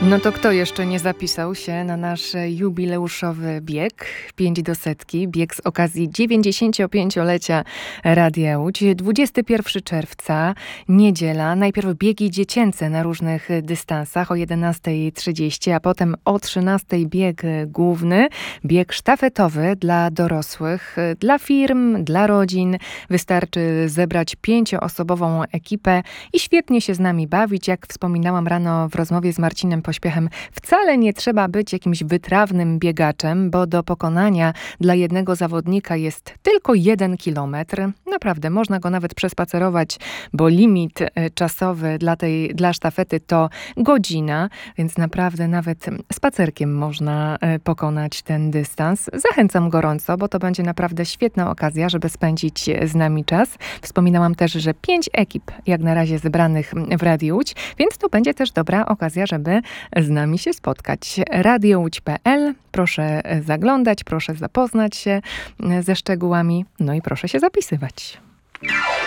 No to kto jeszcze nie zapisał się na nasz jubileuszowy bieg 5 do setki, bieg z okazji 95-lecia Radia Łódź. 21 czerwca, niedziela, najpierw biegi dziecięce na różnych dystansach o 11:30, a potem o 13:00 bieg główny, bieg sztafetowy dla dorosłych, dla firm, dla rodzin. Wystarczy zebrać 5-osobową ekipę i świetnie się z nami bawić. Jak wspominałam rano w rozmowie z Marcinem Pośpiechem, wcale nie trzeba być jakimś wytrawnym biegaczem, bo do pokonania dla jednego zawodnika jest tylko 1 kilometr. Naprawdę, można go nawet przespacerować, bo limit czasowy dla sztafety to godzina, więc naprawdę nawet spacerkiem można pokonać ten dystans. Zachęcam gorąco, bo to będzie naprawdę świetna okazja, żeby spędzić z nami czas. Wspominałam też, że 5 ekip jak na razie zebranych w Radiu Łódź, więc to będzie też dobra okazja, żeby z nami się spotkać. radiołódź.pl. Proszę zaglądać, proszę zapoznać się ze szczegółami, no i proszę się zapisywać.